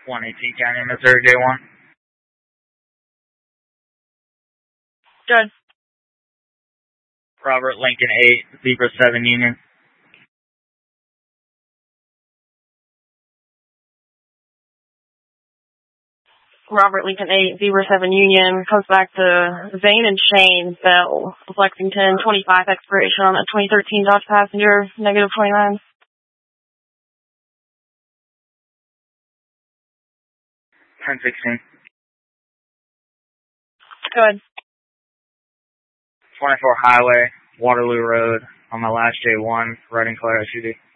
118 County, Missouri, J1. Good. Robert Lincoln 8, Zebra 7 Union. Robert Lincoln 8, Zebra 7 Union, comes back to Zane and Shane Bell, Lexington, 25 expiration on a 2013 Dodge Passenger, negative 29. 1016. Good. 24 Highway, Waterloo Road, on my last J1, Reading Claire SUV.